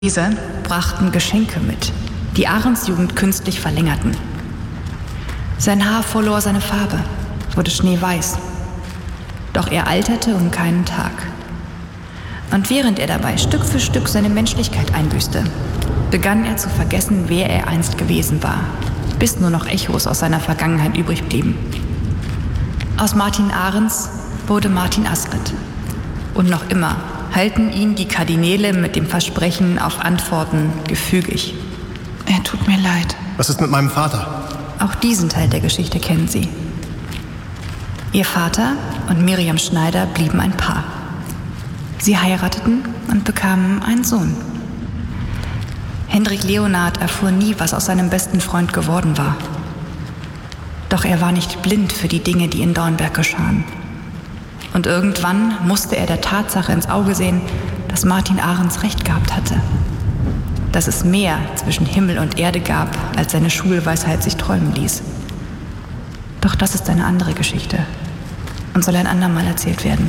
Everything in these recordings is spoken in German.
Diese brachten Geschenke mit, die Ahrens Jugend künstlich verlängerten. Sein Haar verlor seine Farbe, wurde schneeweiß. Doch er alterte um keinen Tag. Und während er dabei Stück für Stück seine Menschlichkeit einbüßte, begann er zu vergessen, wer er einst gewesen war, bis nur noch Echos aus seiner Vergangenheit übrig blieben. Aus Martin Ahrens wurde Martin Asridt. Und noch immer halten ihn die Kardinäle mit dem Versprechen auf Antworten gefügig. Er tut mir leid. Was ist mit meinem Vater? Auch diesen Teil der Geschichte kennen Sie. Ihr Vater und Miriam Schneider blieben ein Paar. Sie heirateten und bekamen einen Sohn. Hendrik Leonhard erfuhr nie, was aus seinem besten Freund geworden war. Doch er war nicht blind für die Dinge, die in Dornberg geschahen. Und irgendwann musste er der Tatsache ins Auge sehen, dass Martin Ahrens recht gehabt hatte. Dass es mehr zwischen Himmel und Erde gab, als seine Schulweisheit sich träumen ließ. Doch das ist eine andere Geschichte und soll ein andermal erzählt werden.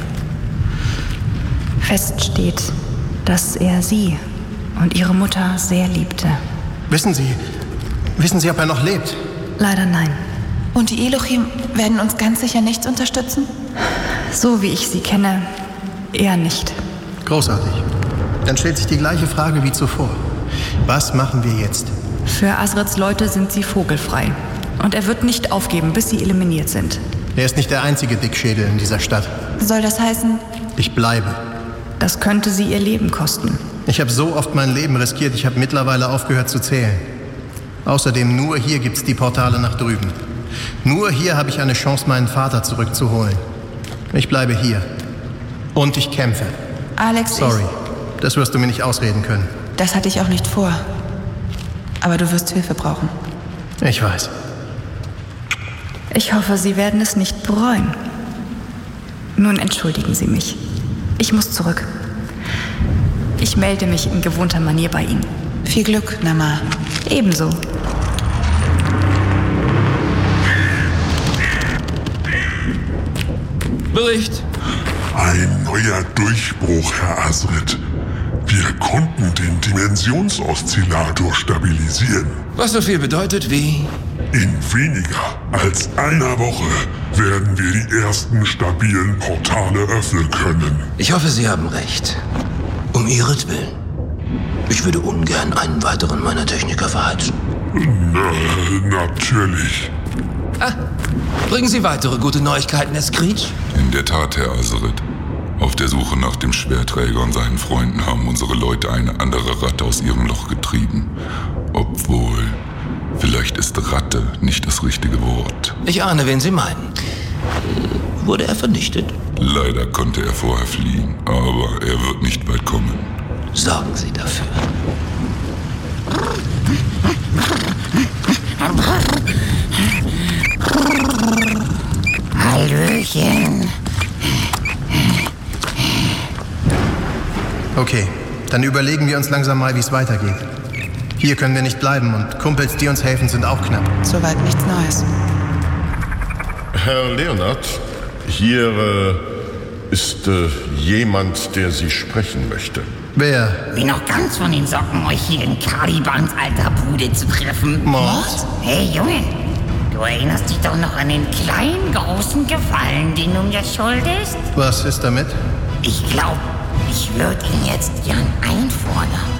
Fest steht, dass er sie und ihre Mutter sehr liebte. Wissen Sie, ob er noch lebt? Leider nein. Und die Elohim werden uns ganz sicher nicht unterstützen? So wie ich sie kenne, eher nicht. Großartig. Dann stellt sich die gleiche Frage wie zuvor. Was machen wir jetzt? Für Asrids Leute sind sie vogelfrei. Und er wird nicht aufgeben, bis sie eliminiert sind. Er ist nicht der einzige Dickschädel in dieser Stadt. Soll das heißen? Ich bleibe. Das könnte sie ihr Leben kosten. Ich habe so oft mein Leben riskiert, ich habe mittlerweile aufgehört zu zählen. Außerdem, nur hier gibt's die Portale nach drüben. Nur hier habe ich eine Chance, meinen Vater zurückzuholen. Ich bleibe hier. Und ich kämpfe. Alex, Sorry, das wirst du mir nicht ausreden können. Das hatte ich auch nicht vor. Aber du wirst Hilfe brauchen. Ich weiß. Ich hoffe, Sie werden es nicht bereuen. Nun entschuldigen Sie mich. Ich muss zurück. Ich melde mich in gewohnter Manier bei Ihnen. Viel Glück, Nama. Ebenso. Bericht. Ein neuer Durchbruch, Herr Asridt. Wir konnten den Dimensionsoszillator stabilisieren. Was so viel bedeutet wie? In weniger als einer Woche werden wir die ersten stabilen Portale öffnen können. Ich hoffe, Sie haben recht. Um Ihretwillen. Ich würde ungern einen weiteren meiner Techniker verheizen. Natürlich. Bringen Sie weitere gute Neuigkeiten, Herr Screech? In der Tat, Herr Asridt. Auf der Suche nach dem Schwerträger und seinen Freunden haben unsere Leute eine andere Ratte aus ihrem Loch getrieben. Obwohl, vielleicht ist Ratte nicht das richtige Wort. Ich ahne, wen Sie meinen. Wurde er vernichtet? Leider konnte er vorher fliehen, aber er wird nicht weit kommen. Sorgen Sie dafür. Hallöchen. Okay, dann überlegen wir uns langsam mal, wie es weitergeht. Hier können wir nicht bleiben und Kumpels, die uns helfen, sind auch knapp. Soweit nichts Neues. Herr Leonhard, hier ist jemand, der Sie sprechen möchte. Wer? Bin noch ganz von den Socken, euch hier in Calibans alter Bude zu treffen. Mord? Hey Junge, du erinnerst dich doch noch an den kleinen, großen Gefallen, den du mir schuldest? Was ist damit? Ich glaube, ich würde ihn jetzt gern einfordern.